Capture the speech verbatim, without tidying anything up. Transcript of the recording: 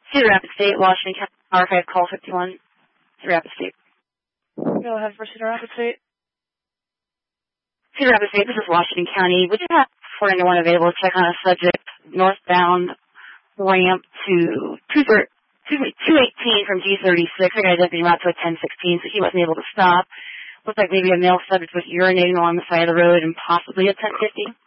Cedar Rapids State, Washington County, R five, call fifty-one. Cedar Rapids State. Go ahead for Cedar Rapids State. Cedar Rapids State, this is Washington County. Would you have for anyone available to check on a subject northbound ramp to two eighteen from G thirty-six? I got a deputy route to a ten sixteen, so he wasn't able to stop. Looks like maybe a male subject was urinating along the side of the road and possibly a ten fifty.